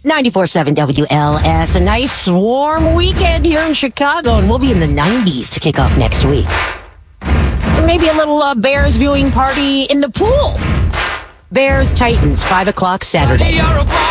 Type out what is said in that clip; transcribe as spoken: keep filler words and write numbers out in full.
ninety-four point seven W L S. A nice warm weekend here in Chicago, and we'll be in the nineties to kick off next week. So maybe a little uh, Bears viewing party in the pool. Bears Titans, five o'clock Saturday.